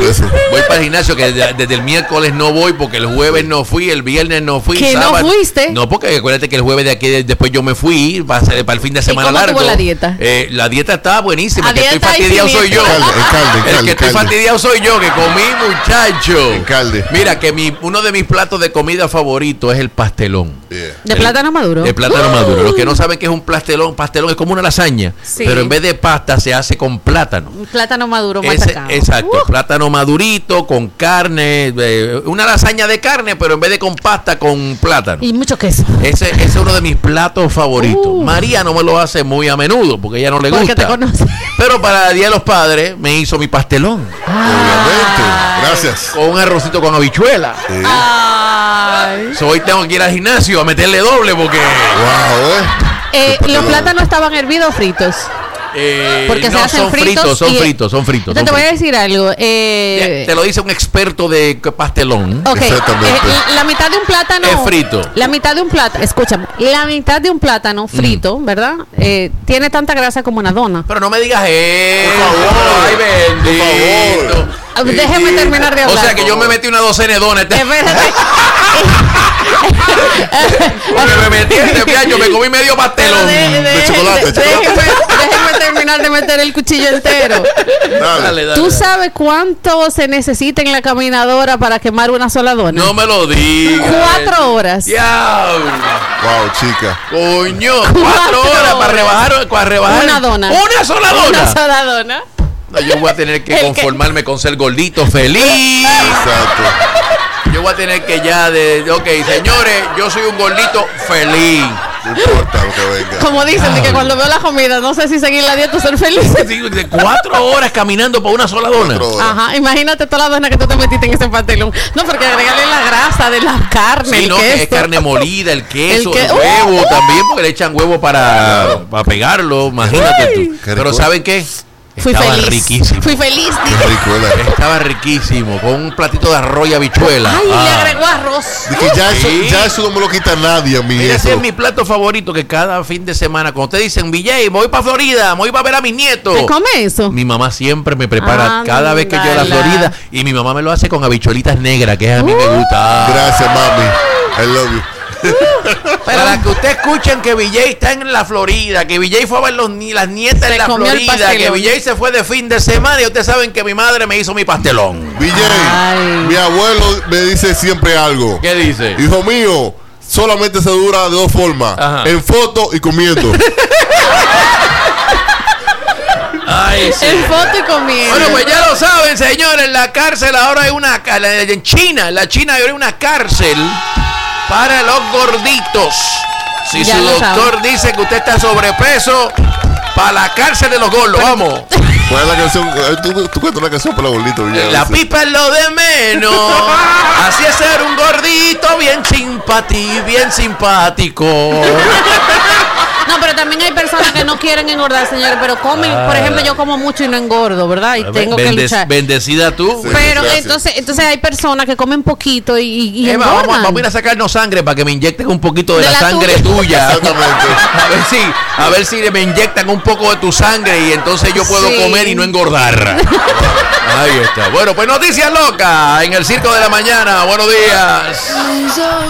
eso. Voy para el gimnasio que desde el miércoles no voy porque el jueves no fui, el viernes no fui. ¿Que sábado, no fuiste? No, porque acuérdate que el jueves de aquí después yo me fui para el fin de semana largo. ¿Cómo tuvo la dieta? La dieta estaba buenísima. El que estoy dieta fastidiado soy yo. El que estoy fastidiado soy yo, que comí, muchacho. Alcalde. Mira, que uno de mis platos de comida favorito es el pastelón. ¿De plátano maduro? De plátano maduro. Los que no saben qué es un pastelón es como una lasaña, sí, pero en vez de pasta se hace con plátano. Un plátano maduro machacado. Exacto, plátano madurito con carne, una lasaña de carne, pero en vez de con pasta, con plátano. Y mucho queso. Ese es uno de mis platos favoritos. María no me lo hace muy a menudo porque ella no le gusta. Porque te conoce. Pero para el Día de los Padres me hizo mi pastelón. Obviamente. Gracias. Con un arrocito con habichuela. Sí. Ay. Hoy tengo que ir al gimnasio a meterle doble porque... Wow, ¿Los plátanos estaban hervidos o fritos? Porque no, se hacen son fritos. Entonces te voy a decir algo. Te lo dice un experto de pastelón. Ok, exactamente. la mitad de un plátano es frito. La mitad de un plátano, escúchame, la mitad de un plátano frito, ¿verdad? Tiene tanta grasa como una dona. Pero no me digas eso. Por favor. Ay, bendito. Por favor. Déjeme terminar de hablar. O sea que yo me metí una docena de donas. Espérate. Porque me metí yo me comí medio pastelón de chocolate. Déjeme terminar de meter el cuchillo entero. Dale. ¿Tú sabes cuánto se necesita en la caminadora para quemar una sola dona? No me lo digas. 4 horas. Diablo. Wow, chica. Coño, 4 horas para rebajar una dona. Una sola dona. Una sola dona. No, yo voy a tener que conformarme con ser gordito feliz. Exacto. Yo voy a tener que ok, señores, yo soy un gordito feliz. No importa lo que venga. Como dicen, de que cuando veo la comida, no sé si seguir la dieta o ser feliz. Sí, de 4 horas caminando por una sola dona. Ajá, imagínate toda la dona que tú te metiste en ese pastelón. No, porque agregarle la grasa de la carne, Sí, el no, queso. que es carne molida, el queso, El el huevo también, porque le echan huevo para pegarlo, imagínate tú. Qué Pero rico. ¿saben qué? Fui Estaba feliz. riquísimo. Fui feliz. Qué rico, ¿verdad? Estaba riquísimo, con un platito de arroz y habichuela. Ay, le agregó arroz. De que Sí. ya eso no me lo quita nadie a mí. Mira, ese Eso. es mi plato favorito, que cada fin de semana, cuando te dicen, Villay, voy para Florida, voy para ver a mis nietos. ¿Te come eso? Mi mamá siempre me prepara cada vez que yo voy a la Ándala. Florida, y mi mamá me lo hace con habichuelitas negras, que a mí me gusta. Gracias, mami. I love you. Para que ustedes escuchen que Villay está en la Florida, que Villay fue a ver las nietas Se en la comió el Florida, pastelón. que Villay se fue de fin de semana, y ustedes saben que mi madre me hizo mi pastelón. BJ, Ay. mi abuelo me dice siempre algo. ¿Qué dice? Hijo mío, solamente se dura de 2 formas. Ajá. En foto y comiendo. Ay, sí. En foto y comiendo. Bueno, pues ya lo saben, señores, en la cárcel ahora hay en China hay una cárcel para los gorditos. Si Ya su lo doctor dice que usted está sobrepeso, para la cárcel de los gordos, vamos. ¿Cuál es la canción? Tú cuentas una canción para gordito, BJ. La pipa es lo de menos. Así es ser un gordito bien simpático. No, pero también hay personas que no quieren engordar, señores, pero comen. Por ejemplo, yo como mucho y no engordo, ¿verdad? Y tengo que luchar. Bendecida tú. Sí. Pero gracias. entonces hay personas que comen poquito y Eva, engordan. vamos a ir a sacarnos sangre para que me inyecten un poquito de De la la sangre tuya. tuya. Exactamente. A ver si me inyectan un poco de tu sangre y entonces yo puedo Sí. comer y no engordar. Ahí está. Bueno, pues noticias locas en el Circo de la Mañana. Buenos días.